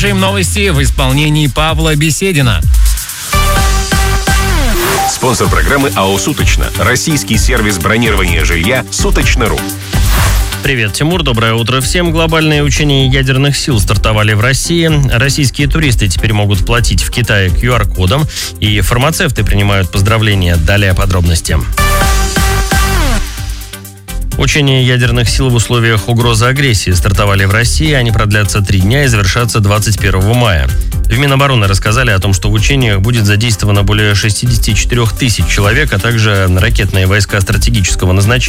Слушаем новости в исполнении Павла Беседина. Спонсор программы АО «Суточно». Российский сервис бронирования жилья «Суточно.ру». Привет, Тимур. Доброе утро всем. Глобальные учения ядерных сил стартовали в России. Российские туристы теперь могут платить в Китае QR-кодом. И фармацевты принимают поздравления. Далее подробности. Учения ядерных сил в условиях угрозы агрессии стартовали в России. Они продлятся 3 дня и завершатся 21 мая. В Минобороны рассказали о том, что в учениях будет задействовано более 64 тысяч человек, а также ракетные войска стратегического назначения.